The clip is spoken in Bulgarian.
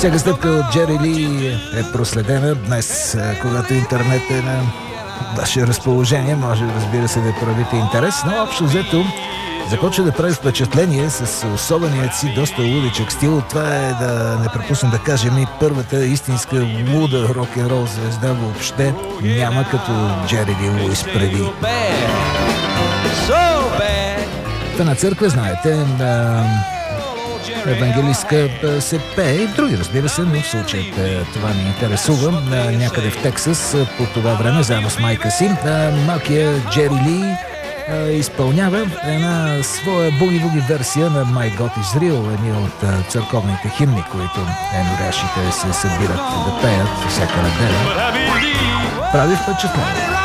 Всяка стъпка от Джери Ли е проследена. Днес, когато интернет е на ваше разположение, може, разбира се, да проявите интерес, но общо взето започва да прави впечатление с особеният си доста лудичък стил. Това е, да не пропуснем да кажем, и първата истинска луда рок-н-рол звезда въобще. Няма като Джери Ли Луис преди. В една църква, знаете, евангелистка се пее и други, разбира се, но в случай това ни интересува. Някъде в Тексас по това време, заедно с майка си, малкият Джери Ли изпълнява една своя буги-буги версия на My God is Real, едни от църковните химни, които еноряшите се събират да пеят всяка неделя. Прави впечатление.